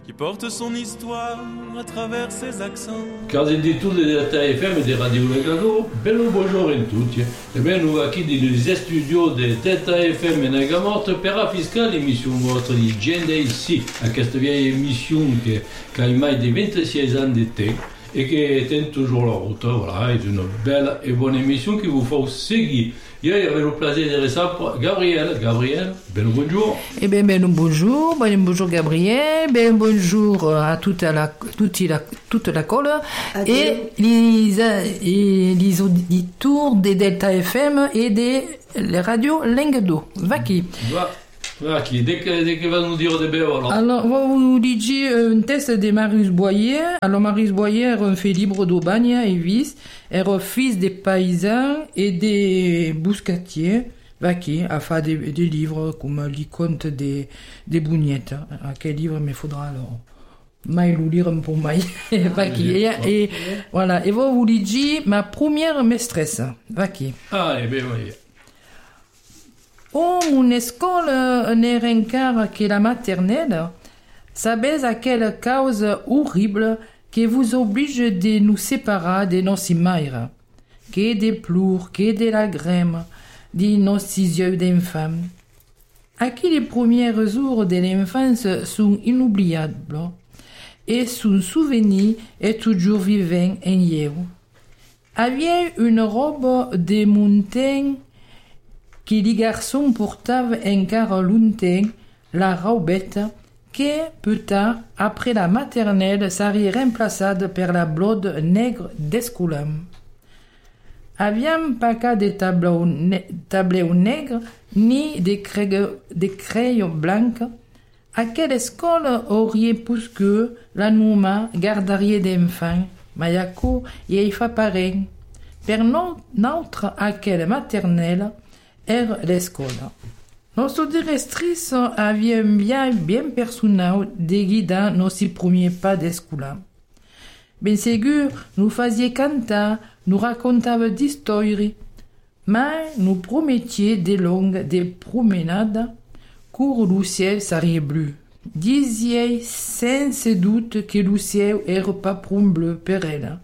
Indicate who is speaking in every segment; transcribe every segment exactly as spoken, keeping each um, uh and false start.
Speaker 1: qui porte son histoire à travers ses accents.
Speaker 2: Case di tutte le Delta F M di Radio Legado, bello buongiorno a tutti. E benvenuti qui negli studio di Delta F M Negamort per la fiscale émission vostra di G D C, a questa vieille émission che ha mai di ventisei anni di te et qui tient toujours la route. Voilà, c'est une belle et bonne émission qui vous faut seguir. Hier, il y avait le plaisir de recevoir Gabriel. Gabriel, ben bonjour.
Speaker 3: Eh bien, ben bonjour, ben bonjour Gabriel, ben bonjour à toute la, toute la, toute la colle et les, et les auditeurs des Delta F M et des les radios Lengdo. Vaki.
Speaker 2: Va. Vaki, dès que, dès que va nous dire de bien, alors.
Speaker 3: Alors, vous dites un test de Marius Boyer. Alors, Marius Boyer est un fait libre d'Aubagne et vice, est fils des paysans et des bouscatiers. Vaki a fait des, des livres comme les contes des, des bougnettes. À quel livre il faudra alors? Maï le lire pour maï. Vaki. Et, et, voilà. Et vous, vous dites ma première maîtresse. Vaki.
Speaker 2: Ah, eh bien, oui.
Speaker 3: Oh, mon école n'est rien que la maternelle. Savez à quelle cause horrible qui vous oblige de nous séparer de nos mères, que des pleurs, que de la grême, de nos yeux d'enfants. À qui les premiers jours de l'enfance sont inoubliables et son souvenir est toujours vivant en you. Aviez une robe de montagne que les garçons portaient encore longtemps, la robette, qui, plus tard, après la maternelle, serait remplaçée par la blonde nègre d'Escoulam. Aviam pas qu'à des tableaux, tableaux nègres, ni des, crayons, des crayons blancs. À quelle école auriez plus que la nouma garderie d'enfants, Mayako, et il fait pareil. Per notre à quelle maternelle, era l'école. Notre directrice avait bien, bien personnel de guider nos premiers pas d'escola. Bien sûr, nous faisions canter, nous racontaient des histoires, mais nous promettions des longues des promenades, cours le ciel serait bleu. Disiez sans doute que le ciel n'était pas prou bleu pour elle,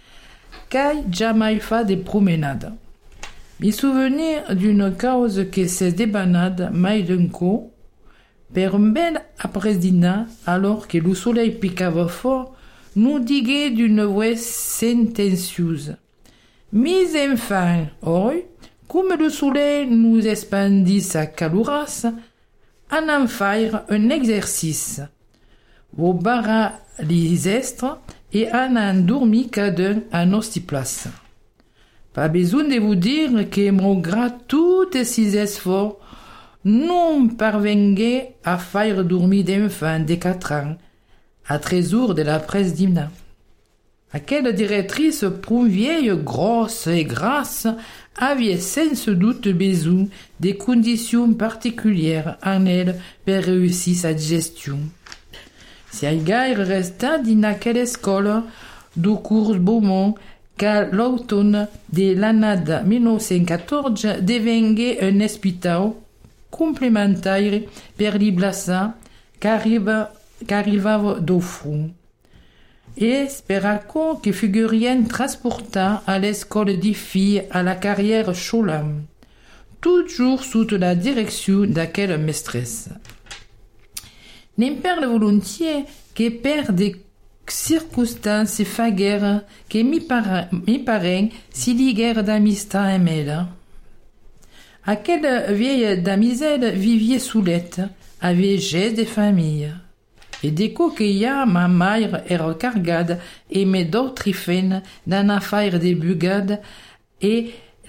Speaker 3: car jamais fait des promenades. Me souvenir d'une cause que s'est débanade mai d'un coup, per un bel après-dîner, alors que le soleil piquait fort, nous diguait d'une voix sentencieuse. Mes enfants, oi, comme le soleil nous expandit sa calourasse, en en faire un exercice. Vous barra les estres et en en dormi cadun à notre place. Pas besoin de vous dire que malgré tous ces efforts, nous parvenons à faire dormir d'enfants de quatre ans, à trésor de la presse d'hymne. À quelle directrice pour une vieille grosse et grasse avait sans doute besoin des conditions particulières en elle pour réussir sa gestion. Si Aïgaï resta dans quelle école du cours Beaumont, qu'à l'automne de l'année mille neuf cent quatorze devenait un hôpital complémentaire per les blessés qu'arrivaient d'au front. Et speraco que figurien transporta à l'école des filles à la carrière Cholam, toujours sous la direction d'aquelle maîtresse. N'importe volontiers que per des circonstances faguères que mi parrain si liguèrent d'amistad en elle. À quelle vieille damiselle viviez soulette, avait geste de famille. Et déco que ya ma mère era cargade et mes d'autres fines dans affaire de bugade et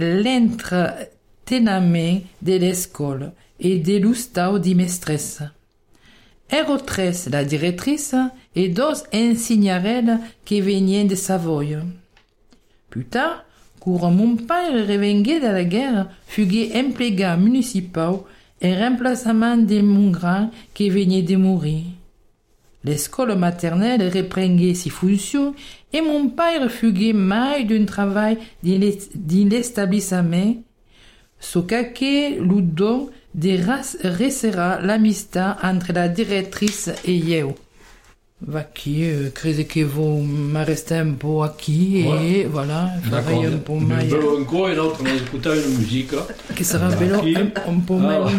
Speaker 3: l'entretenament de l'école et de l'ustau di maîtresse. Erotresse, la directrice, et deux insignarelles qui venaient de Savoie. Plus tard, quand mon père revenait de la guerre, fut emplégat municipal et remplacement de mon grand qui venait de mourir. L'école maternelle reprenait ses fonctions et mon père fut mai d'un travail dans l'établissement, ce que lui donne de resserrer l'amistad entre la directrice et eu. va qui, euh, crede che vous m'arrestez un po' a qui, e
Speaker 2: Ouais.
Speaker 3: voilà,
Speaker 2: D'accord.
Speaker 3: farei un po' mai,
Speaker 2: Bello ancora e l'altro non ascoltare la musica.
Speaker 3: che sarà bello
Speaker 2: Chi?
Speaker 3: un, un po'
Speaker 2: Ah,
Speaker 3: mai.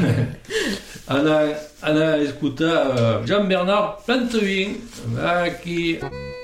Speaker 2: Ana, Ana ascolta uh, Jean-Bernard Plantevin, va qui.